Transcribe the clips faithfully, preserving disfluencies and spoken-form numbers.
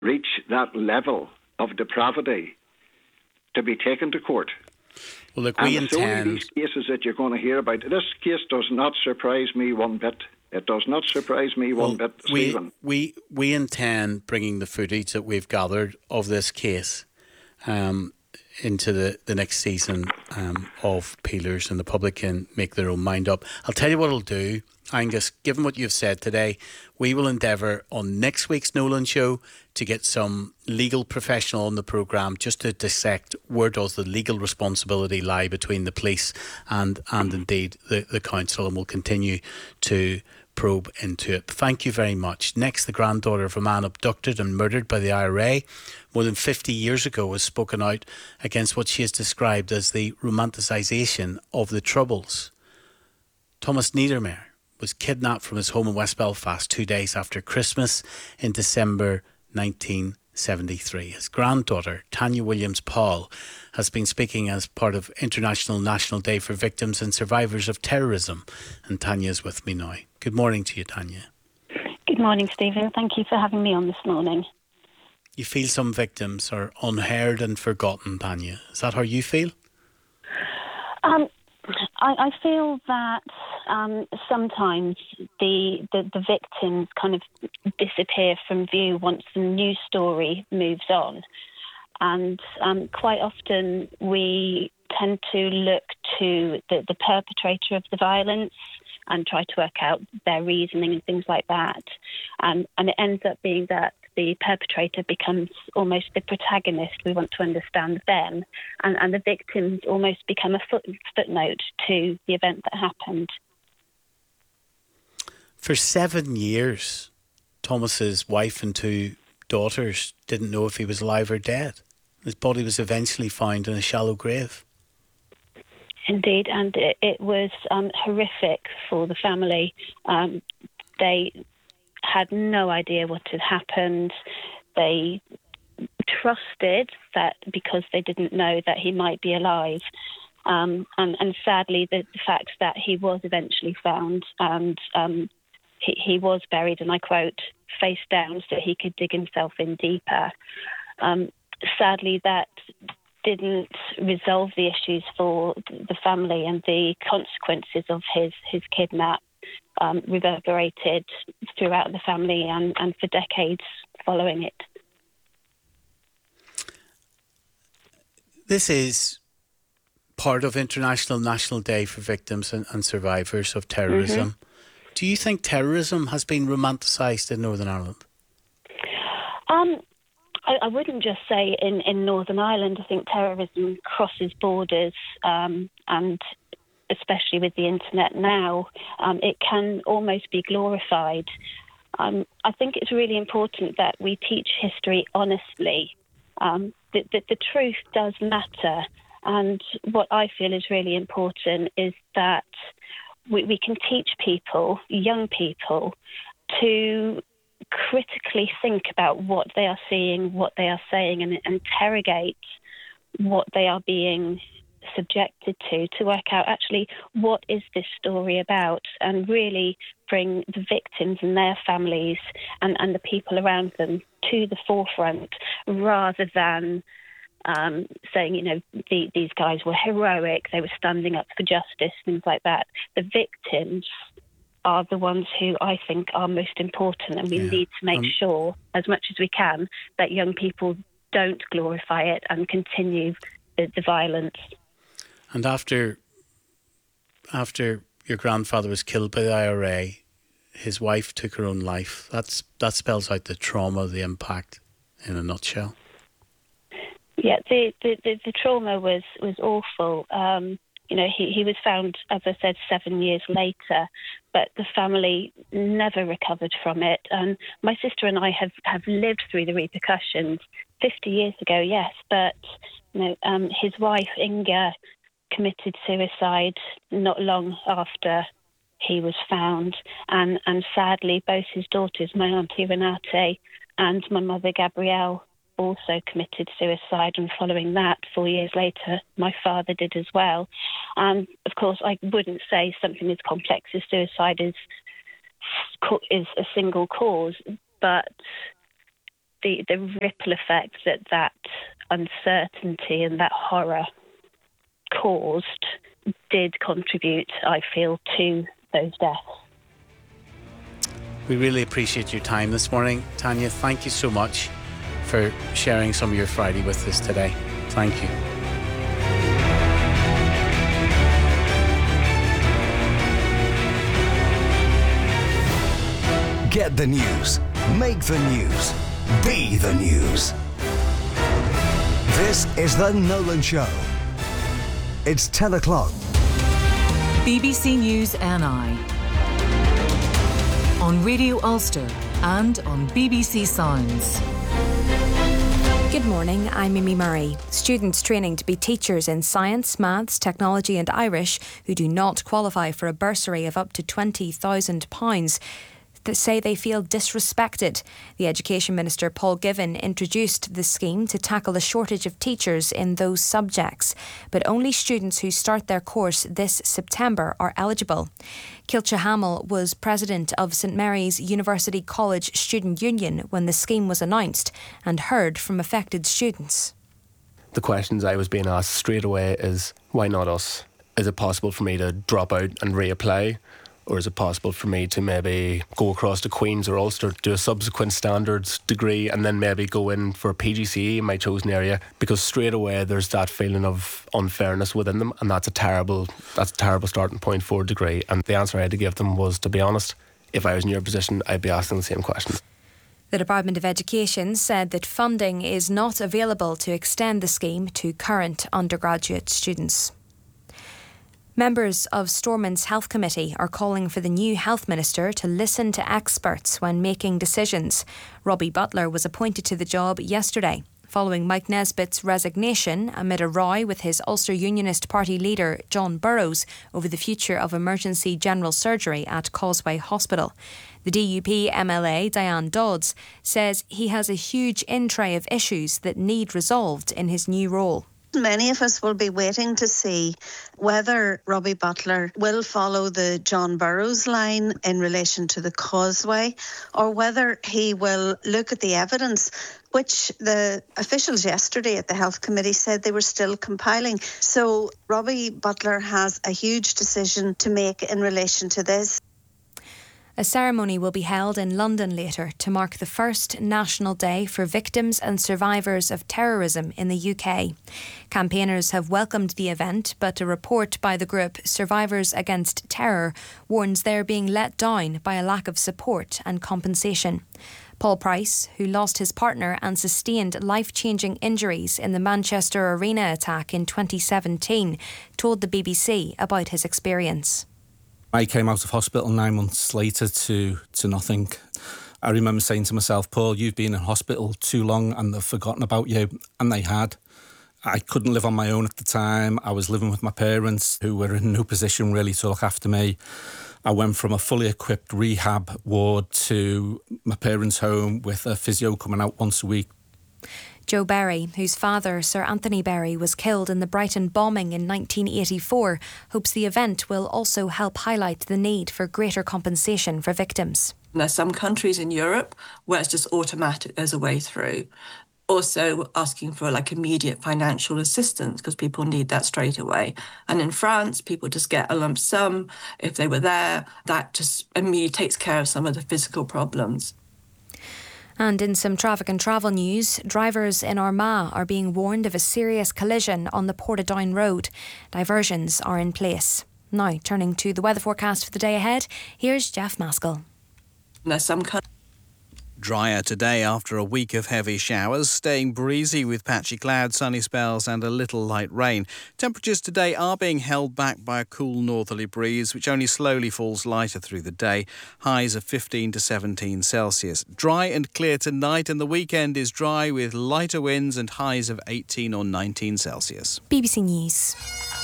reach that level of depravity to be taken to court. Well, look, and we it's only intend... these cases that you're going to hear about. This case does not surprise me one bit. It does not surprise me one well, bit, we, Stephen. We, we intend bringing the footage that we've gathered of this case um, into the, the next season um, of Peelers, and the public can make their own mind up. I'll tell you what I'll do, Angus, given what you've said today, we will endeavour on next week's Nolan Show to get some legal professional on the programme just to dissect where does the legal responsibility lie between the police and, and indeed the, the council, and we'll continue to probe into it. Thank you very much. Next, the granddaughter of a man abducted and murdered by the I R A more than fifty years ago has spoken out against what she has described as the romanticisation of the Troubles. Thomas Niedermayer was kidnapped from his home in West Belfast two days after Christmas in December nineteen seventy-three. His granddaughter, Tanya Williams-Paul, has been speaking as part of International National Day for Victims and Survivors of Terrorism. And Tanya is with me now. Good morning to you, Tanya. Good morning, Stephen. Thank you for having me on this morning. You feel some victims are unheard and forgotten, Tanya. Is that how you feel? Um, I, I feel that um, sometimes the, the the victims kind of disappear from view once the news story moves on. And um, quite often we tend to look to the, the perpetrator of the violence and try to work out their reasoning and things like that. Um, and it ends up being that the perpetrator becomes almost the protagonist. We want to understand them. And, and the victims almost become a foot, footnote to the event that happened. For seven years, Thomas's wife and two daughters didn't know if he was alive or dead. His body was eventually found in a shallow grave. Indeed, and it, it was um, horrific for the family. Um, they had no idea what had happened. They trusted that because they didn't know that he might be alive. Um, and, and sadly, the, the fact that he was eventually found and um, he, he was buried, and I quote, face down so he could dig himself in deeper. Um, sadly, that didn't resolve the issues for the family, and the consequences of his, his kidnap um, reverberated throughout the family and, and for decades following it. This is part of International National Day for Victims and, and Survivors of Terrorism. Mm-hmm. Do you think terrorism has been romanticised in Northern Ireland? Um, I, I wouldn't just say in, in Northern Ireland. I think terrorism crosses borders, um, and especially with the internet now, um, it can almost be glorified. Um, I think it's really important that we teach history honestly. Um, that the, the truth does matter. And what I feel is really important is that we, we can teach people, young people, to critically think about what they are seeing, what they are saying, and interrogate what they are being subjected to, to work out actually what is this story about, and really bring the victims and their families and, and the people around them to the forefront, rather than um, saying, you know, the, these guys were heroic, they were standing up for justice, things like that. The victims are the ones who I think are most important, and we yeah. need to make um, sure, as much as we can, that young people don't glorify it and continue the, the violence. And after after your grandfather was killed by the I R A, his wife took her own life. That's that spells out the trauma, the impact, in a nutshell. Yeah, the the, the, the trauma was was awful. Um, you know, he, he was found, as I said, seven years later, but the family never recovered from it. And my sister and I have, have lived through the repercussions. Fifty years ago, yes, but you know, um, his wife Inga committed suicide not long after he was found, and, and sadly both his daughters, my auntie Renate and my mother Gabrielle, also committed suicide, and following that, four years later, my father did as well. And of course, I wouldn't say something as complex as suicide is is a single cause, but the, the ripple effect that that uncertainty and that horror caused did contribute, I feel, to those deaths. We really appreciate your time this morning. Tanya, thank you so much for sharing some of your Friday with us today. Thank you. Get the news. Make the news. Be the news. This is The Nolan Show. It's ten o'clock. B B C News N I. On Radio Ulster and on B B C Sounds. Good morning, I'm Mimi Murray. Students training to be teachers in science, maths, technology and Irish who do not qualify for a bursary of up to twenty thousand pounds that say they feel disrespected. The Education Minister Paul Givan introduced the scheme to tackle the shortage of teachers in those subjects, but only students who start their course this September are eligible. Kilcha Hamill was president of St Mary's University College Student Union when the scheme was announced and heard from affected students. The questions I was being asked straight away is, why not us? Is it possible for me to drop out and reapply? Or is it possible for me to maybe go across to Queen's or Ulster, do a subsequent standards degree and then maybe go in for a P G C E in my chosen area? Because straight away there's that feeling of unfairness within them, and that's a terrible that's a terrible starting point for a degree. And the answer I had to give them was, to be honest, if I was in your position, I'd be asking the same question. The Department of Education said that funding is not available to extend the scheme to current undergraduate students. Members of Stormont's Health Committee are calling for the new Health Minister to listen to experts when making decisions. Robbie Butler was appointed to the job yesterday, following Mike Nesbitt's resignation amid a row with his Ulster Unionist Party leader John Burrows over the future of emergency general surgery at Causeway Hospital. The D U P M L A, Diane Dodds, says he has a huge in tray of issues that need resolved in his new role. Many of us will be waiting to see whether Robbie Butler will follow the John Burrows line in relation to the Causeway, or whether he will look at the evidence, which the officials yesterday at the Health Committee said they were still compiling. So Robbie Butler has a huge decision to make in relation to this. A ceremony will be held in London later to mark the first National Day for Victims and Survivors of Terrorism in the U K. Campaigners have welcomed the event, but a report by the group Survivors Against Terror warns they're being let down by a lack of support and compensation. Paul Price, who lost his partner and sustained life-changing injuries in the Manchester Arena attack in twenty seventeen, told the B B C about his experience. I came out of hospital nine months later to, to nothing. I remember saying to myself, Paul, you've been in hospital too long and they've forgotten about you. And they had. I couldn't live on my own at the time. I was living with my parents, who were in no position really to look after me. I went from a fully equipped rehab ward to my parents' home with a physio coming out once a week. Joe Berry, whose father, Sir Anthony Berry, was killed in the Brighton bombing in nineteen eighty-four, hopes the event will also help highlight the need for greater compensation for victims. There's some countries in Europe where it's just automatic, there's a way through. Also asking for like immediate financial assistance because people need that straight away. And in France, people just get a lump sum if they were there. That just immediately takes care of some of the physical problems. And in some traffic and travel news, drivers in Armagh are being warned of a serious collision on the Portadown Road. Diversions are in place. Now, turning to the weather forecast for the day ahead, here's Jeff Maskell. There's some kind Drier today after a week of heavy showers, staying breezy with patchy clouds, sunny spells and a little light rain. Temperatures today are being held back by a cool northerly breeze, which only slowly falls lighter through the day. Highs of fifteen to seventeen Celsius. Dry and clear tonight, and the weekend is dry with lighter winds and highs of eighteen or nineteen Celsius. B B C News.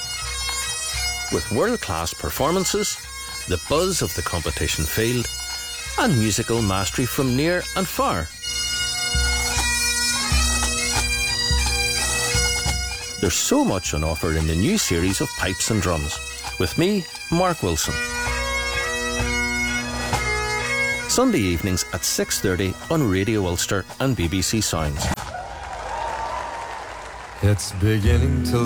With world-class performances, the buzz of the competition field, and musical mastery from near and far. There's so much on offer in the new series of Pipes and Drums. With me, Mark Wilson. Sunday evenings at six thirty on Radio Ulster and B B C Sounds. It's beginning to